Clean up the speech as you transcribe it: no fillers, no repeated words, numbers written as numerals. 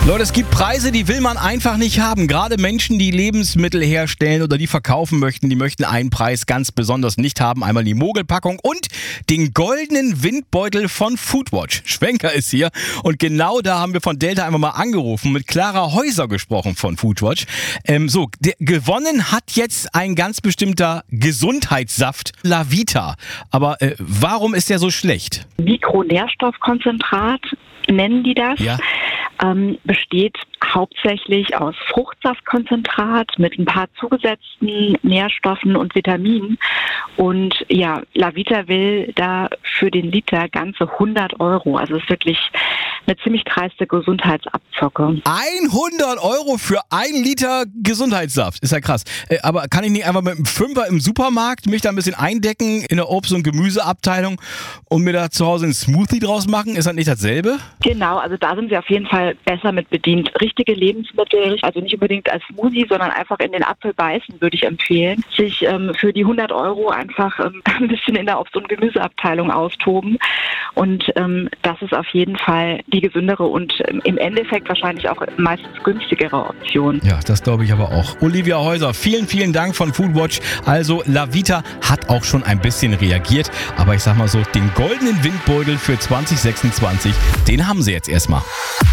Leute, es gibt Preise, die will man einfach nicht haben. Gerade Menschen, die Lebensmittel herstellen oder die verkaufen möchten, die möchten einen Preis ganz besonders nicht haben. Einmal die Mogelpackung und den goldenen Windbeutel von Foodwatch. Schwenker ist hier und genau da haben wir von Delta einfach mal angerufen, mit Clara Häuser gesprochen von Foodwatch. Gewonnen hat jetzt ein ganz bestimmter Gesundheitssaft, Lavita. Aber warum ist der so schlecht? Mikronährstoffkonzentrat nennen die das. Ja. Besteht hauptsächlich aus Fruchtsaftkonzentrat mit ein paar zugesetzten Nährstoffen und Vitaminen. Und ja, Lavita will da für den Liter ganze 100 Euro. Also es ist wirklich eine ziemlich dreiste Gesundheitsabzocke. 100 Euro für 1 Liter Gesundheitssaft. Ist ja krass. Aber kann ich nicht einfach mit einem Fünfer im Supermarkt mich da ein bisschen eindecken in der Obst- und Gemüseabteilung und mir da zu Hause einen Smoothie draus machen? Ist das nicht dasselbe? Genau, also da sind sie auf jeden Fall besser mit bedient. Richtige Lebensmittel, also nicht unbedingt als Smoothie, sondern einfach in den Apfel beißen, würde ich empfehlen. Sich für die 100 Euro einfach ein bisschen in der Obst- und Gemüseabteilung austoben. Und das ist auf jeden Fall die gesündere und im Endeffekt wahrscheinlich auch meistens günstigere Option. Ja, das glaube ich aber auch. Olivia Häuser, vielen, vielen Dank von Foodwatch. Also Lavita hat auch schon ein bisschen reagiert, aber ich sag mal so, den goldenen Windbeutel für 2026, den haben sie jetzt erstmal.